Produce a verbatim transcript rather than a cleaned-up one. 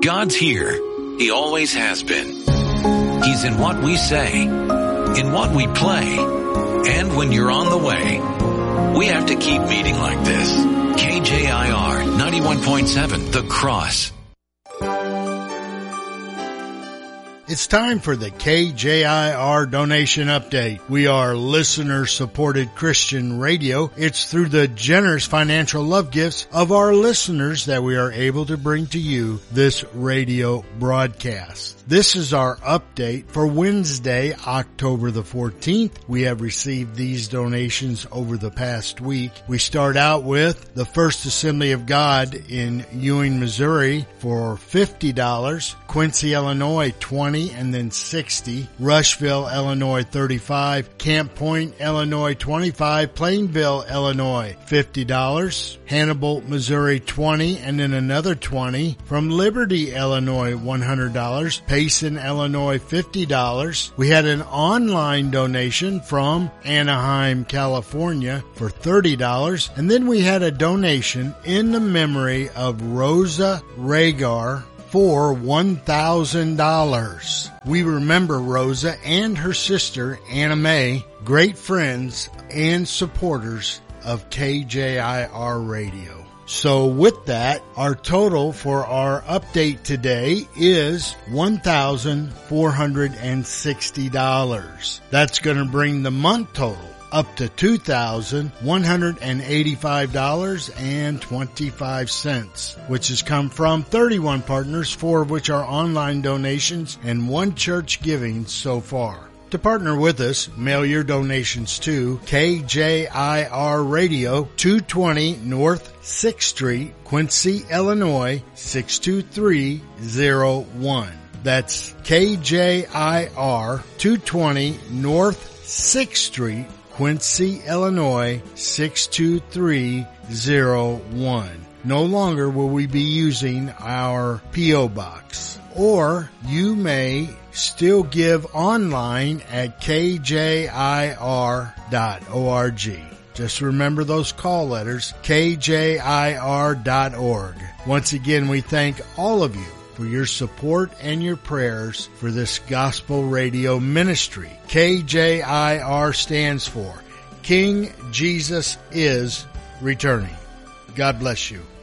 God's here. He always has been. He's in what we say, in what we play, and when you're on the way. We have to keep meeting like this. K J I R ninety-one point seven, The Cross. It's time for the K J I R donation update. We are listener-supported Christian radio. It's through the generous financial love gifts of our listeners that we are able to bring to you this radio broadcast. This is our update for Wednesday, October the fourteenth. We have received these donations over the past week. We start out with the First Assembly of God in Ewing, Missouri for fifty dollars, Quincy, Illinois twenty, and then sixty, Rushville, Illinois thirty-five, Camp Point, Illinois twenty-five, Plainville, Illinois fifty dollars, Hannibal, Missouri twenty, and then another twenty, from Liberty, Illinois one hundred dollars, Payson, Illinois fifty dollars. We had an online donation from Anaheim, California for thirty dollars, and then we had a donation in the memory of Rosa Rhagar for one thousand dollars. We remember Rosa and her sister Anna Mae, great friends and supporters of K J I R Radio. So with that, our total for our update today is one thousand four hundred sixty dollars. That's going to bring the month total up to two thousand one hundred eighty-five dollars and twenty-five cents, which has come from thirty-one partners, four of which are online donations and one church giving so far. To partner with us, mail your donations to K J I R Radio, two twenty North sixth Street, Quincy, Illinois six two three zero one. That's K J I R, two twenty North sixth Street, Quincy, Illinois six two three zero one. No longer will we be using our P O box. Or you may still give online at K J I R dot org. Just remember those call letters, K J I R dot org. Once again, we thank all of you for your support and your prayers for this gospel radio ministry. K J I R stands for King Jesus is Returning. God bless you.